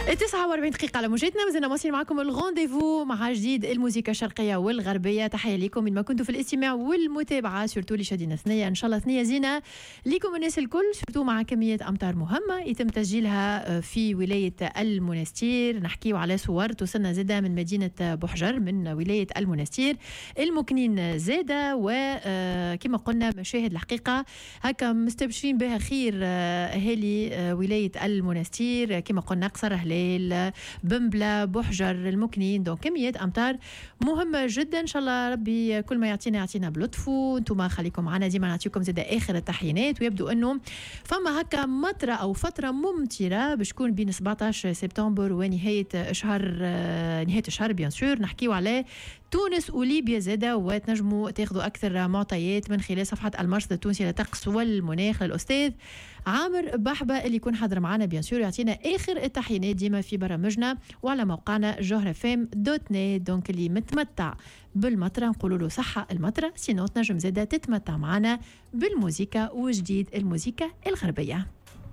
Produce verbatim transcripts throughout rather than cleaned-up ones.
تسعة وأربعين دقيقة على موجتنا، مازلنا مواصلين معكم الغونديفو مع جديد الموسيقى الشرقية والغربية. تحية لكم من ما كنتوا في الاستماع والمتابعة، سورتو اللي شادينا ثنية إن شاء الله ثنية زينة لكم الناس الكل، سورتو مع كمية أمطار مهمة يتم تسجيلها في ولاية المنستير. نحكيو على صور توصلنا زادة من مدينة بحجر من ولاية المنستير، المكنين زادة، وكما قلنا مشاهد الحقيقة هكا مستبشرين بها خير أهالي ولاية المنستير. كما قلنا قصر هلال، بمبلة، بحجر، المكنين، دونك كميات أمطار مهمة جدا. إن شاء الله ربي كل ما يعطينا يعطينا بلطفه. انتم خليكم معنا ديما، نعطيكم زاد آخر التحيينات. ويبدو أنه فما هكا مطرة أو فترة ممطرة باش تكون بين سبعطاش سبتمبر ونهاية شهر نهاية الشهر بيان سور. نحكيو على تونس وليبيا زادة، وتنجموا تاخذوا أكثر معطيات من خلال صفحة المرصد التونسي للطقس والمناخ للأستاذ عامر بحبة اللي يكون حاضر معنا بيان سور يعطينا آخر التحيينات ديما في برامجنا وعلى موقعنا جوهر فام دوت نت. دونك اللي متمتع بالمطرة نقولوا له صحة المطرة، سينو تنجم زادة تتمتع معنا بالموسيقى وجديد الموسيقى الغربية.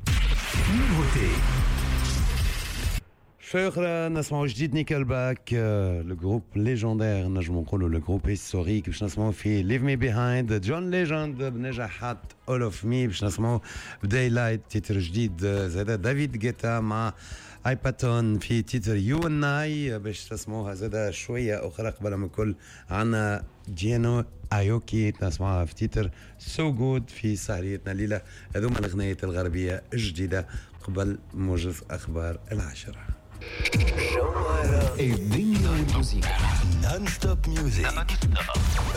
شوي أخرى نسمعوا جديد نيكل باك، لو جروب ليجندير نجمو نقولوا لو جروب هيستوريك، باش نسمعوا في ليف مي بيهايند جون ليجند بنجاحات اول اوف مي، باش نسمعوا بداي لايت تيتر جديد زادا دافيد جيتا مع اي باتون في تيتر يو ان اي، باش تسمعوها زادا شويه اخرى. قبل من الكل عنا جينو ايوكي نسمعها في تيتر سو جود في سهريتنا الليله. هذوما الاغنيات الغربيه الجديده قبل موجز اخبار العاشره. الدنيا والموسيقى نون ستوب ميوزك.